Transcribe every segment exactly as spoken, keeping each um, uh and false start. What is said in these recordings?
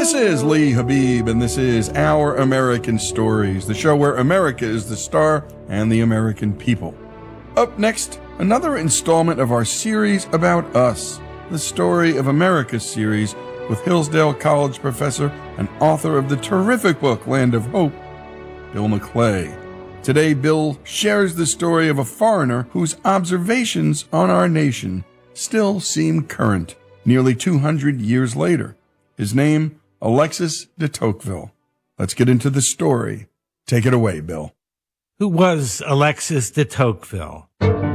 This is Lee Habib, and this is Our American Stories, the show where America is the star and the American people. Up next, another installment of our series about us, the Story of America series with Hillsdale College professor and author of the terrific book Land of Hope, Bill McClay. Today, Bill shares the story of a foreigner whose observations on our nation still seem current nearly two hundred years later. His name, Alexis de Tocqueville. Let's get into the story. Take it away, Bill. Who was Alexis de Tocqueville?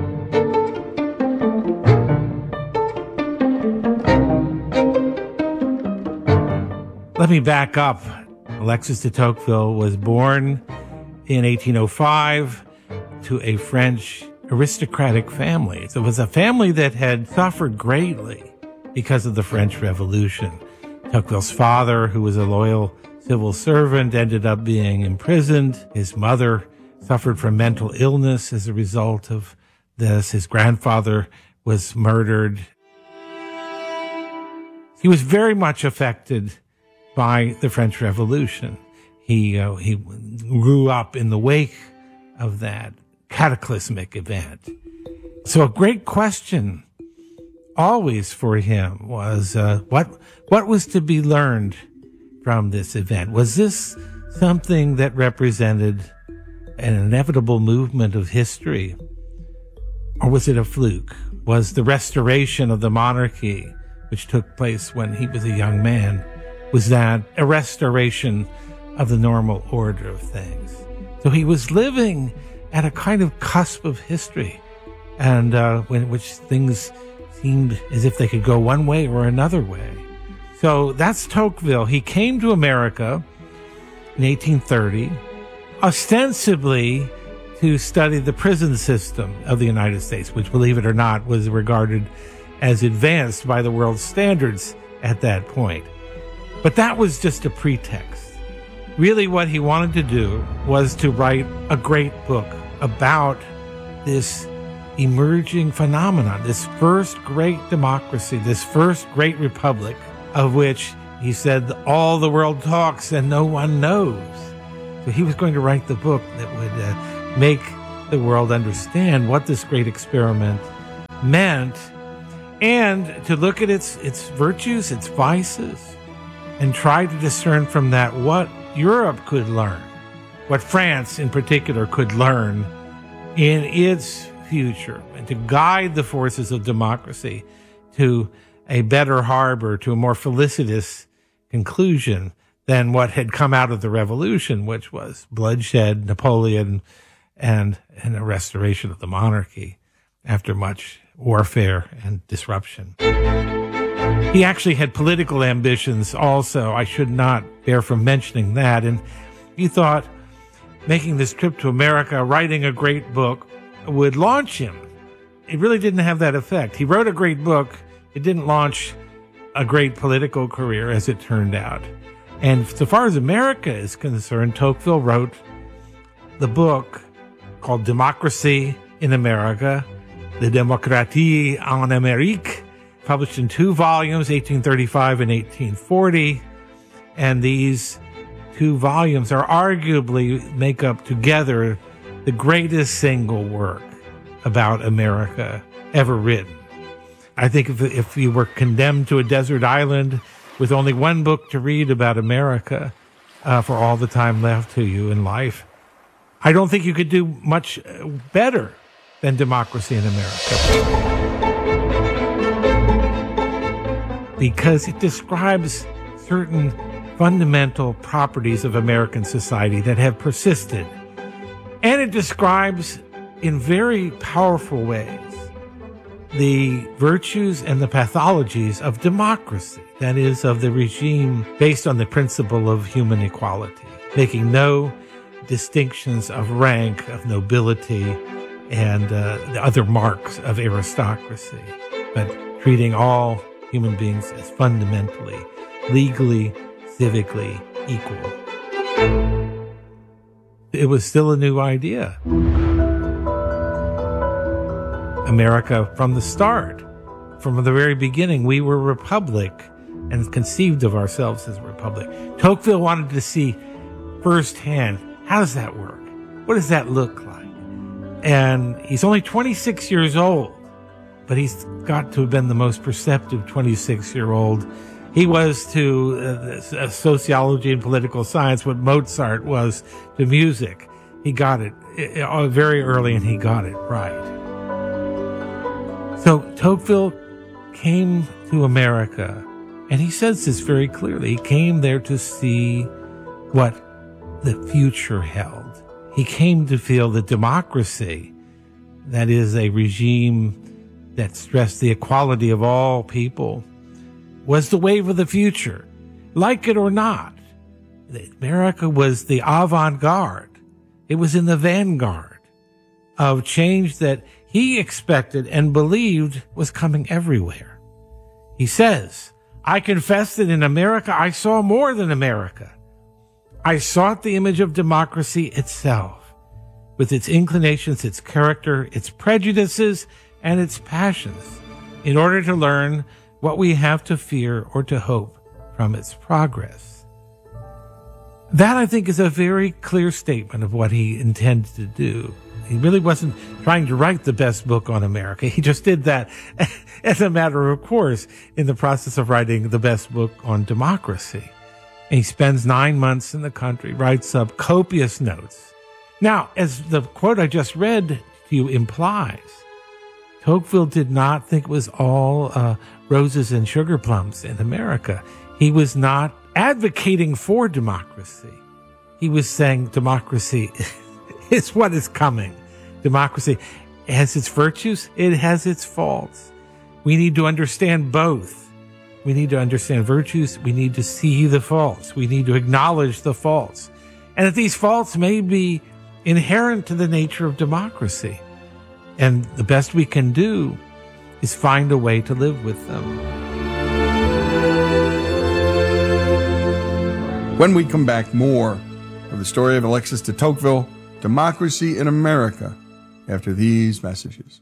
Let me back up. Alexis de Tocqueville was born in eighteen oh five to a French aristocratic family. It was a family that had suffered greatly because of the French Revolution. Tocqueville's father, who was a loyal civil servant, ended up being imprisoned. His mother suffered from mental illness as a result of this. His grandfather was murdered. He was very much affected by the French Revolution. He uh, he grew up in the wake of that cataclysmic event. So a great question always for him was uh, what what was to be learned from this event? Was this something that represented an inevitable movement of history, or was it a fluke? Was the restoration of the monarchy, which took place when he was a young man, was that a restoration of the normal order of things? So he was living at a kind of cusp of history, and uh, when which things seemed as if they could go one way or another way. So that's Tocqueville. He came to America in eighteen thirty, ostensibly to study the prison system of the United States, which, believe it or not, was regarded as advanced by the world's standards at that point. But that was just a pretext. Really what he wanted to do was to write a great book about this emerging phenomenon, this first great democracy, this first great republic, of which he said all the world talks and no one knows. So he was going to write the book that would uh, make the world understand what this great experiment meant, and to look at its its virtues, its vices, and try to discern from that what Europe could learn, what France in particular could learn in its future, and to guide the forces of democracy to a better harbor, to a more felicitous conclusion than what had come out of the revolution, which was bloodshed, Napoleon, and, and a restoration of the monarchy after much warfare and disruption. He actually had political ambitions also. I should not bear from mentioning that. And he thought making this trip to America, writing a great book, would launch him. It really didn't have that effect. He wrote a great book. It didn't launch a great political career, as it turned out. And so far as America is concerned, Tocqueville wrote the book called Democracy in America, the Démocratie en Amérique, published in two volumes, eighteen thirty-five and eighteen forty. And these two volumes are arguably make up together the greatest single work about America ever written. I think if, if you were condemned to a desert island with only one book to read about America uh, for all the time left to you in life, I don't think you could do much better than Democracy in America. Because it describes certain fundamental properties of American society that have persisted. And it describes in very powerful ways the virtues and the pathologies of democracy, that is, of the regime based on the principle of human equality, making no distinctions of rank, of nobility, and uh, the other marks of aristocracy, but treating all human beings as fundamentally, legally, civically equal. It was still a new idea. America, from the start, from the very beginning, we were a republic and conceived of ourselves as a republic. Tocqueville wanted to see firsthand, how does that work? What does that look like? And he's only twenty-six years old, but he's got to have been the most perceptive twenty-six-year-old. He was to uh, sociology and political science what Mozart was to music. He got it uh, very early, and he got it right. So Tocqueville came to America, and he says this very clearly. He came there to see what the future held. He came to feel that democracy, that is a regime that stressed the equality of all people, was the wave of the future. Like it or not, America was the avant-garde. It was in the vanguard of change that he expected and believed was coming everywhere. He says, I confess that in America I saw more than America. I sought the image of democracy itself, with its inclinations, its character, its prejudices, and its passions, in order to learn what we have to fear or to hope from its progress. That, I think, is a very clear statement of what he intended to do. He really wasn't trying to write the best book on America. He just did that as a matter of course in the process of writing the best book on democracy. And he spends nine months in the country, writes up copious notes. Now, as the quote I just read to you implies, Tocqueville did not think it was all uh, roses and sugar plums in America. He was not advocating for democracy. He was saying democracy is what is coming. Democracy has its virtues, it has its faults. We need to understand both. We need to understand virtues. We need to see the faults. We need to acknowledge the faults. And that these faults may be inherent to the nature of democracy. And the best we can do is find a way to live with them. When we come back, more of the story of Alexis de Tocqueville, Democracy in America, after these messages.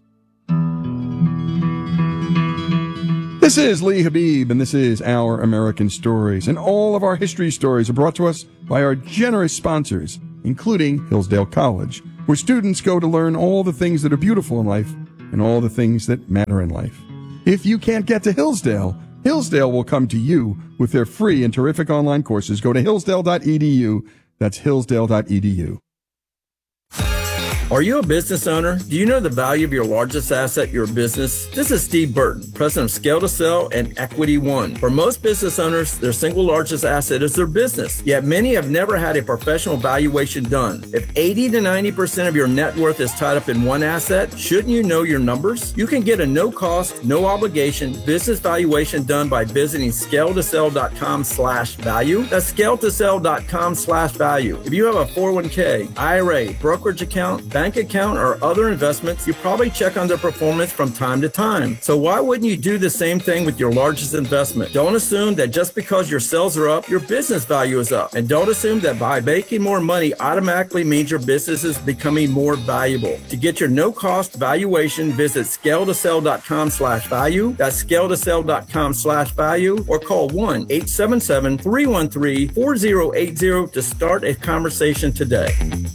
This is Lee Habib, and this is Our American Stories. And all of our history stories are brought to us by our generous sponsors, including Hillsdale College, where students go to learn all the things that are beautiful in life and all the things that matter in life. If you can't get to Hillsdale, Hillsdale will come to you with their free and terrific online courses. Go to hillsdale dot e d u. That's hillsdale dot e d u. Are you a business owner? Do you know the value of your largest asset, your business? This is Steve Burton, president of Scale to Sell and Equity One. For most business owners, their single largest asset is their business, yet many have never had a professional valuation done. If eighty to ninety percent of your net worth is tied up in one asset, shouldn't you know your numbers? You can get a no-cost, no-obligation business valuation done by visiting scale to sell dot com slash value. That's scale to sell dot com slash value. If you have a four oh one k, I R A, brokerage account, bank account, or other investments, you probably check on their performance from time to time. So why wouldn't you do the same thing with your largest investment? Don't assume that just because your sales are up, your business value is up. And don't assume that by making more money automatically means your business is becoming more valuable. To get your no-cost valuation, visit scale to sell dot com slash value. That's scale to sell dot com slash value, or call one eight seven seven, three one three, four oh eight oh to start a conversation today.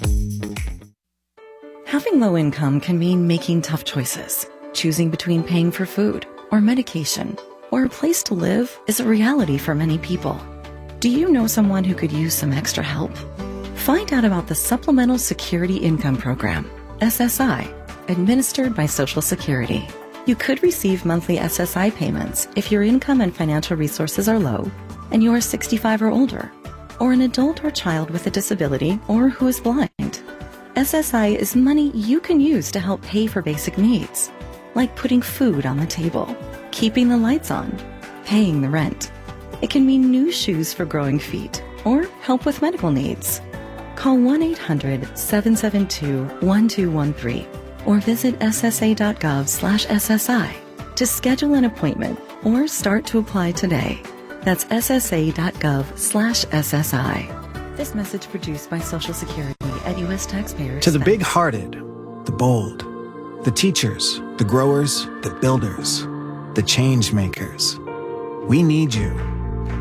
Having low income can mean making tough choices. Choosing between paying for food or medication or a place to live is a reality for many people. Do you know someone who could use some extra help? Find out about the Supplemental Security Income Program, S S I, administered by Social Security. You could receive monthly S S I payments if your income and financial resources are low and you are sixty-five or older, or an adult or child with a disability or who is blind. S S I is money you can use to help pay for basic needs, like putting food on the table, keeping the lights on, paying the rent. It can mean new shoes for growing feet or help with medical needs. Call one eight hundred, seven seven two, one two one three or visit s s a dot gov slash s s i to schedule an appointment or start to apply today. That's s s a dot gov slash s s i. This message produced by Social Security at U S taxpayers. To the big-hearted, the bold, the teachers, the growers, the builders, the change makers, we need you.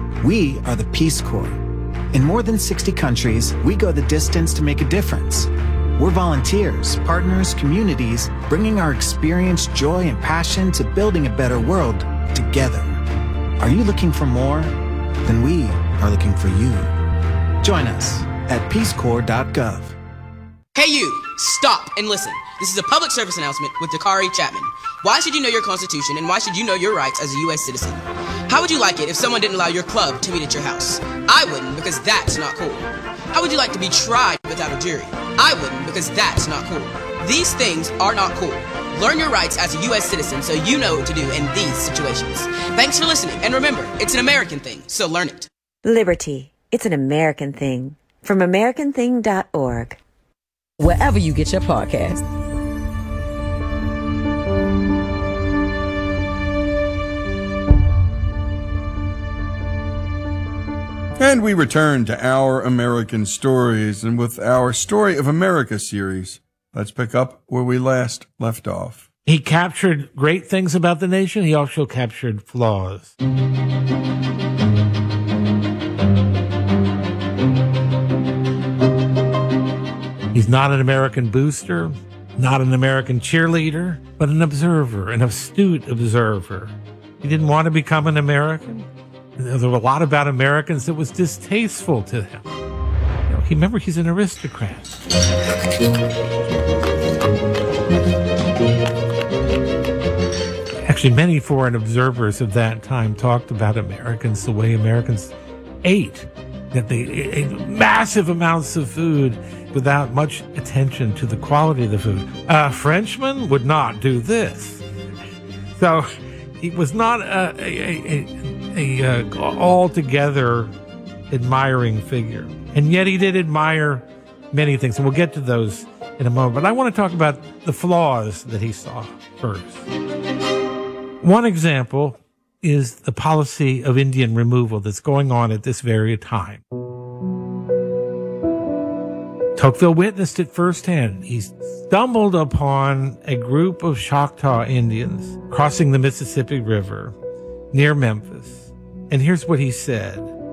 We are the Peace Corps. In more than sixty countries, we go the distance to make a difference. We're volunteers, partners, communities, bringing our experience, joy, and passion to building a better world together. Are you looking for more? Then we are looking for you. Join us at peace corps dot gov. Hey you, stop and listen. This is a public service announcement with Dakari Chapman. Why should you know your Constitution and why should you know your rights as a U S citizen? How would you like it if someone didn't allow your club to meet at your house? I wouldn't, because that's not cool. How would you like to be tried without a jury? I wouldn't, because that's not cool. These things are not cool. Learn your rights as a U S citizen so you know what to do in these situations. Thanks for listening, and remember, it's an American thing, so learn it. Liberty. It's an American thing. From American Thing dot org. Wherever you get your podcast. And we return to Our American Stories, and with our Story of America series, let's pick up where we last left off. He captured great things about the nation. He also captured flaws. He's not an American booster, not an American cheerleader, but an observer, an astute observer. He didn't want to become an American. There were a lot about Americans that was distasteful to him. You know, he, remember, he's an aristocrat. Actually, many foreign observers of that time talked about Americans the way Americans ate, that they ate massive amounts of food without much attention to the quality of the food. A Frenchman would not do this. So he was not a, a, a, a, a altogether admiring figure. And yet he did admire many things, and we'll get to those in a moment. But I want to talk about the flaws that he saw first. One example is the policy of Indian removal that's going on at this very time. Tocqueville witnessed it firsthand. He stumbled upon a group of Choctaw Indians crossing the Mississippi River near Memphis. And here's what he said.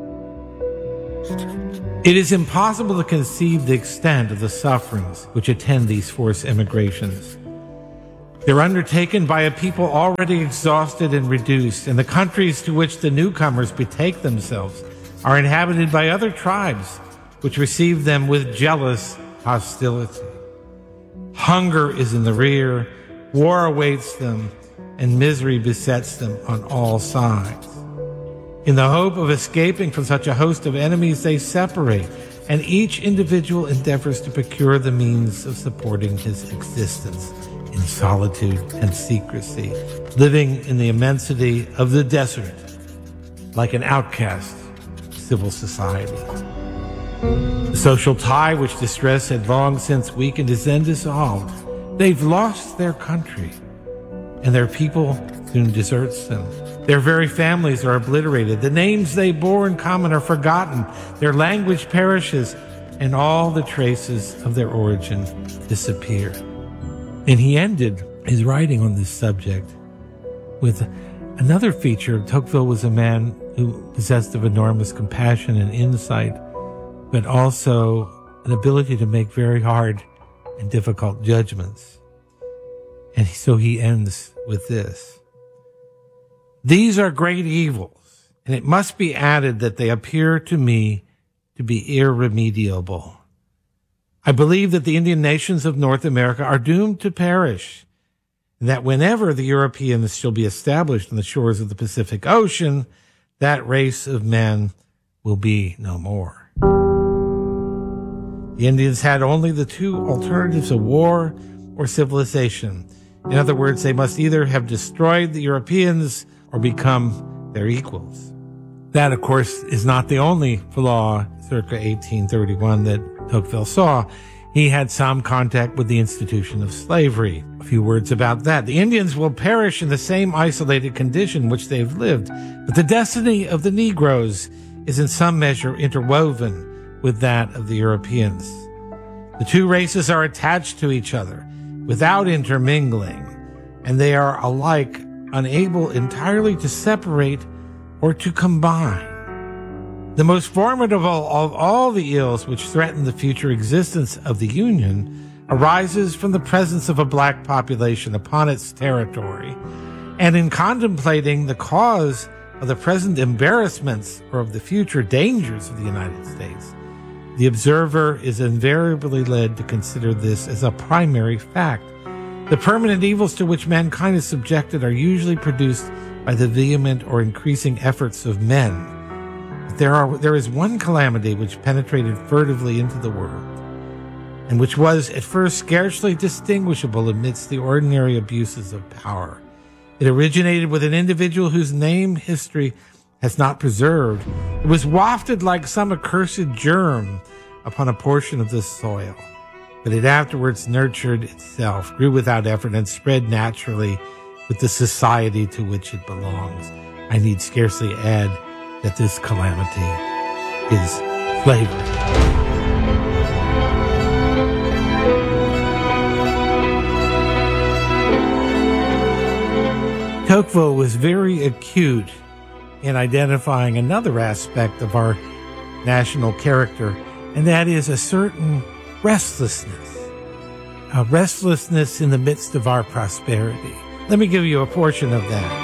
It is impossible to conceive the extent of the sufferings which attend these forced emigrations. They're undertaken by a people already exhausted and reduced, and the countries to which the newcomers betake themselves are inhabited by other tribes which receive them with jealous hostility. Hunger is in the rear, war awaits them, and misery besets them on all sides. In the hope of escaping from such a host of enemies, they separate, and each individual endeavors to procure the means of supporting his existence in solitude and secrecy, living in the immensity of the desert, like an outcast of civil society. The social tie which distress had long since weakened is then dissolved. They've lost their country, and their people soon deserts them. Their very families are obliterated. The names they bore in common are forgotten. Their language perishes, and all the traces of their origin disappear. And he ended his writing on this subject with another feature. Tocqueville was a man who possessed of enormous compassion and insight, but also an ability to make very hard and difficult judgments. And so he ends with this. These are great evils, and it must be added that they appear to me to be irremediable. I believe that the Indian nations of North America are doomed to perish, and that whenever the Europeans shall be established on the shores of the Pacific Ocean, that race of men will be no more. The Indians had only the two alternatives of war or civilization. In other words, they must either have destroyed the Europeans or become their equals. That, of course, is not the only flaw circa eighteen thirty-one that Tocqueville saw. He had some contact with the institution of slavery. A few words about that. The Indians will perish in the same isolated condition which they've lived, but the destiny of the Negroes is in some measure interwoven with that of the Europeans. The two races are attached to each other without intermingling, and they are alike unable entirely to separate or to combine. The most formidable of all the ills which threaten the future existence of the Union arises from the presence of a black population upon its territory. And in contemplating the cause of the present embarrassments or of the future dangers of the United States, the observer is invariably led to consider this as a primary fact. The permanent evils to which mankind is subjected are usually produced by the vehement or increasing efforts of men. But there are there is one calamity which penetrated furtively into the world, and which was at first scarcely distinguishable amidst the ordinary abuses of power. It originated with an individual whose name history has not preserved. It was wafted like some accursed germ upon a portion of the soil, but it afterwards nurtured itself, grew without effort, and spread naturally with the society to which it belongs. I need scarcely add that this calamity is slavery. Tocqueville was very acute in identifying another aspect of our national character, and that is a certain restlessness, a restlessness in the midst of our prosperity. Let me give you a portion of that.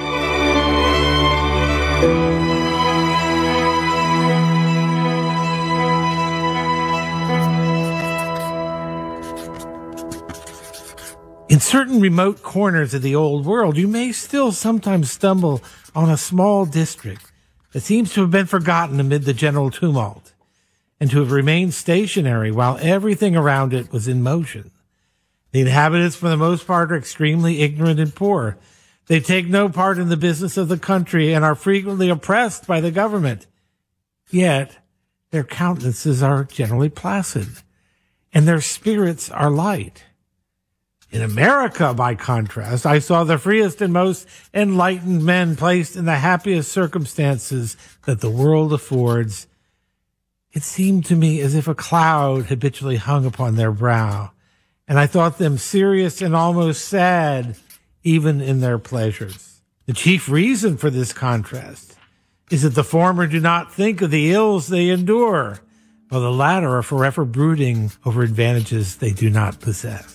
In certain remote corners of the old world, you may still sometimes stumble on a small district that seems to have been forgotten amid the general tumult, and to have remained stationary while everything around it was in motion. The inhabitants, for the most part, are extremely ignorant and poor. They take no part in the business of the country and are frequently oppressed by the government. Yet, their countenances are generally placid, and their spirits are light. In America, by contrast, I saw the freest and most enlightened men placed in the happiest circumstances that the world affords. It seemed to me as if a cloud habitually hung upon their brow, and I thought them serious and almost sad, even in their pleasures. The chief reason for this contrast is that the former do not think of the ills they endure, while the latter are forever brooding over advantages they do not possess.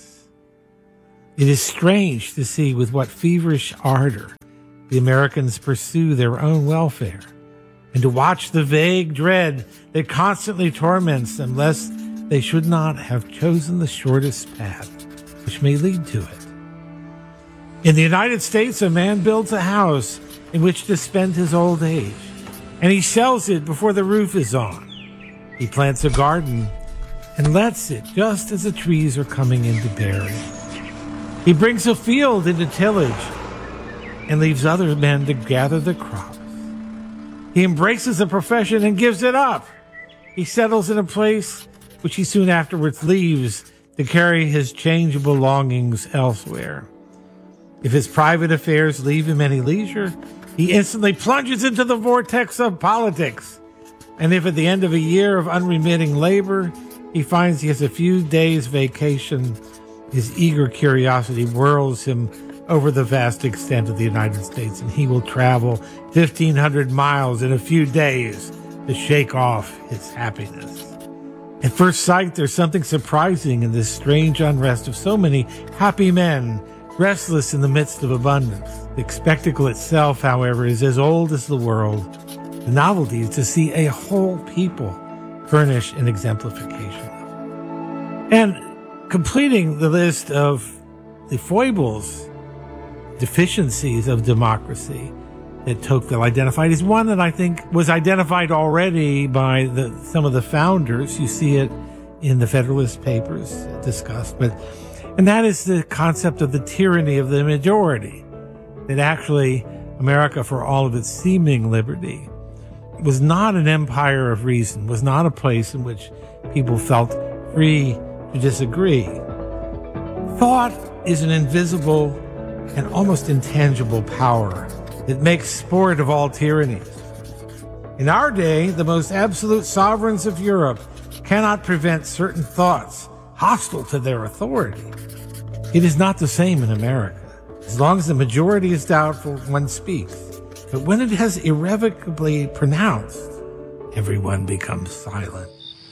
It is strange to see with what feverish ardor the Americans pursue their own welfare, and to watch the vague dread that constantly torments them lest they should not have chosen the shortest path which may lead to it. In the United States, a man builds a house in which to spend his old age, and he sells it before the roof is on. He plants a garden and lets it just as the trees are coming into bearing. He brings a field into tillage and leaves other men to gather the crops. He embraces a profession and gives it up. He settles in a place which he soon afterwards leaves to carry his changeable longings elsewhere. If his private affairs leave him any leisure, he instantly plunges into the vortex of politics. And if at the end of a year of unremitting labor, he finds he has a few days' vacation, his eager curiosity whirls him over the vast extent of the United States, and he will travel fifteen hundred miles in a few days to shake off his happiness. At first sight, there's something surprising in this strange unrest of so many happy men, restless in the midst of abundance. The spectacle itself, however, is as old as the world. The novelty is to see a whole people furnish an exemplification of it. And completing the list of the foibles, deficiencies of democracy that Tocqueville identified is one that I think was identified already by the, some of the founders. You see it in the Federalist Papers discussed, but and that is the concept of the tyranny of the majority, that actually America, for all of its seeming liberty, was not an empire of reason, was not a place in which people felt free to disagree. Thought is an invisible and almost intangible power that makes sport of all tyrannies. In our day, the most absolute sovereigns of Europe cannot prevent certain thoughts hostile to their authority. It is not the same in America. As long as the majority is doubtful, one speaks. But when it has irrevocably pronounced everyone becomes silent.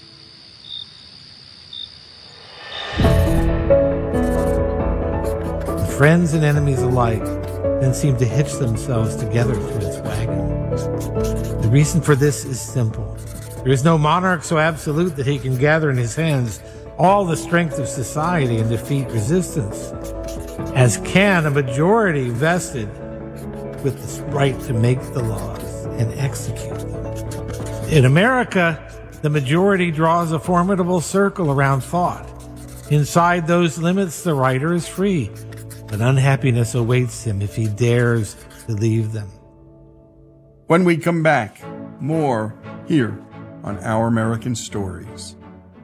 Friends and enemies alike then seem to hitch themselves together to its wagon. The reason for this is simple. There is no monarch so absolute that he can gather in his hands all the strength of society and defeat resistance, as can a majority vested with the right to make the laws and execute them. In America, the majority draws a formidable circle around thought. Inside those limits, the writer is free, but unhappiness awaits him if he dares to leave them. When we come back, more here on Our American Stories.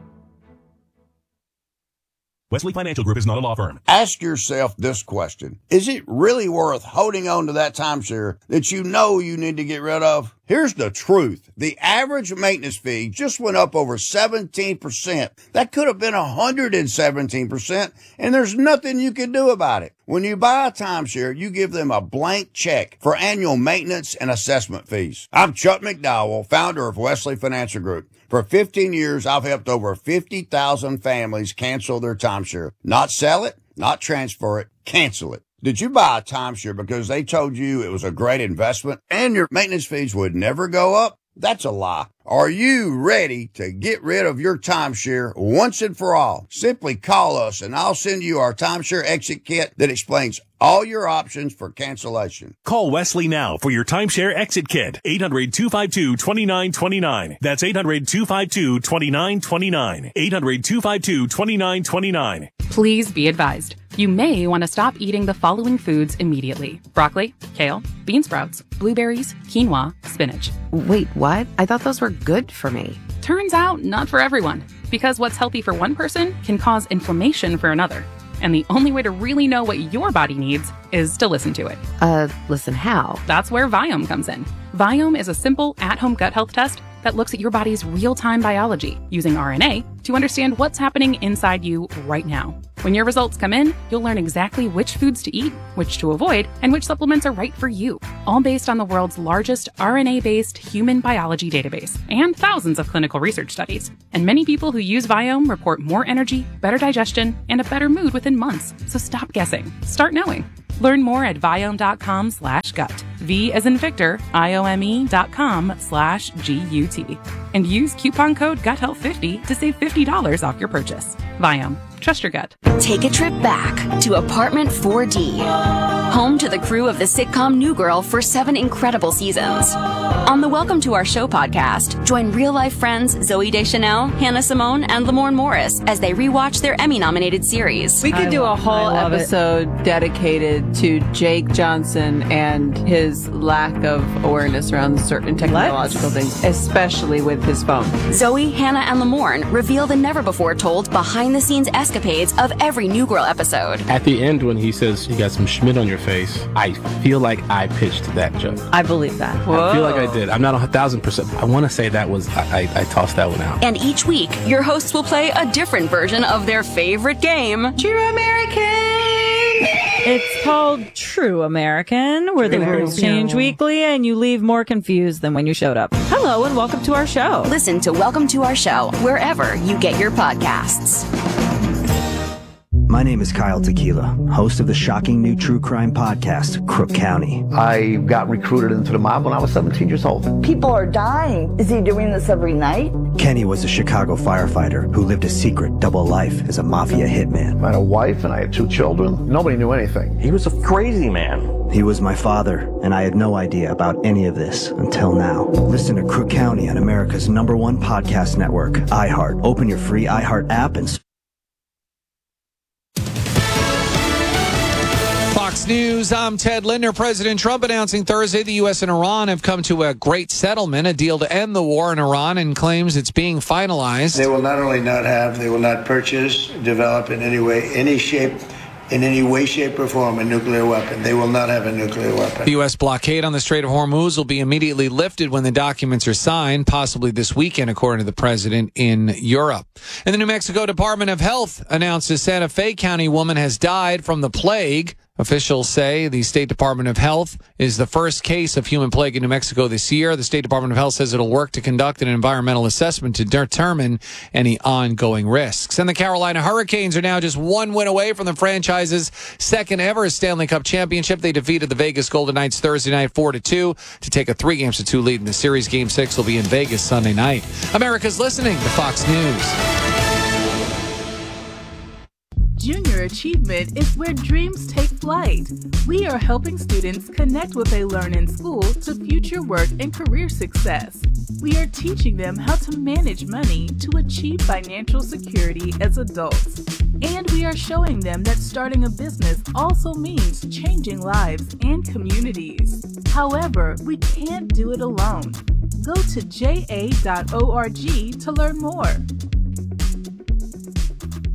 Wesley Financial Group is not a law firm. Ask yourself this question. Is it really worth holding on to that timeshare that you know you need to get rid of? Here's the truth. The average maintenance fee just went up over seventeen percent. That could have been one hundred seventeen percent, and there's nothing you can do about it. When you buy a timeshare, you give them a blank check for annual maintenance and assessment fees. I'm Chuck McDowell, founder of Wesley Financial Group. For fifteen years, I've helped over fifty thousand families cancel their timeshare. Not sell it, not transfer it, cancel it. Did you buy a timeshare because they told you it was a great investment and your maintenance fees would never go up? That's a lie. Are you ready to get rid of your timeshare once and for all? Simply call us and I'll send you our timeshare exit kit that explains all your options for cancellation. Call Wesley now for your timeshare exit kit. eight hundred, two five two, two nine two nine. That's eight hundred, two five two, two nine two nine. eight hundred, two five two, two nine two nine. Please be advised. You may want to stop eating the following foods immediately. Broccoli, kale, bean sprouts, blueberries, quinoa, spinach. Wait, what? I thought those were good for me. Turns out, not for everyone. Because what's healthy for one person can cause inflammation for another. And the only way to really know what your body needs is to listen to it. Uh, listen how? That's where Viome comes in. Viome is a simple, at-home gut health test that looks at your body's real-time biology using R N A to understand what's happening inside you right now. When your results come in, you'll learn exactly which foods to eat, which to avoid, and which supplements are right for you, all based on the world's largest R N A-based human biology database and thousands of clinical research studies. And many people who use Viome report more energy, better digestion, and a better mood within months. So stop guessing. Start knowing. Learn more at Viome.com slash gut. V as in Victor, I-O-M-E dot com slash G-U-T. And use coupon code gut health fifty to save fifty dollars off your purchase. Viome. Trust your gut. Take a trip back to Apartment four D, home to the crew of the sitcom New Girl for seven incredible seasons. On the Welcome to Our Show podcast, join real-life friends Zooey Deschanel, Hannah Simone, and Lamorne Morris as they rewatch their Emmy-nominated series. We could do a whole episode it. dedicated to Jake Johnson and his lack of awareness around certain technological Let's. things, especially with his phone. Zoe, Hannah, and Lamorne reveal the never-before-told behind-the-scenes escapades of every New Girl episode. At the end, when he says, you got some Schmidt on your face, I feel like I pitched that joke. I believe that. Whoa. I feel like I did. I'm not a thousand percent. I want to say that was, I, I, I tossed that one out. And each week, your hosts will play a different version of their favorite game, True American. It's called True American, where the rules change weekly and you leave more confused than when you showed up. Hello and welcome to our show. Listen to Welcome to Our Show wherever you get your podcasts. My name is Kyle Tequila, host of the shocking new true crime podcast, Crook County. I got recruited into the mob when I was seventeen years old. People are dying. Is he doing this every night? Kenny was a Chicago firefighter who lived a secret double life as a mafia hitman. I had a wife and I had two children. Nobody knew anything. He was a crazy man. He was my father, and I had no idea about any of this until now. Listen to Crook County on America's number one podcast network, iHeart. Open your free iHeart app and... Fox News, I'm Ted Linder. President Trump announcing Thursday the U S and Iran have come to a great settlement, a deal to end the war in Iran, and claims it's being finalized. They will not only not have, they will not purchase, develop in any way, any shape, in any way, shape, or form a nuclear weapon. They will not have a nuclear weapon. The U S blockade on the Strait of Hormuz will be immediately lifted when the documents are signed, possibly this weekend, according to the president in Europe. And the New Mexico Department of Health announced a Santa Fe County woman has died from the plague. Officials say the State Department of Health is the first case of human plague in New Mexico this year. The State Department of Health says it'll work to conduct an environmental assessment to determine any ongoing risks. And the Carolina Hurricanes are now just one win away from the franchise's second ever Stanley Cup championship. They defeated the Vegas Golden Knights Thursday night four to two to take a three games to two lead in the series. Game six will be in Vegas Sunday night. America's listening to Fox News. Junior Achievement is where dreams take flight. We are helping students connect what they learn in school to future work and career success. We are teaching them how to manage money to achieve financial security as adults. And we are showing them that starting a business also means changing lives and communities. However, we can't do it alone. Go to j a dot org to learn more.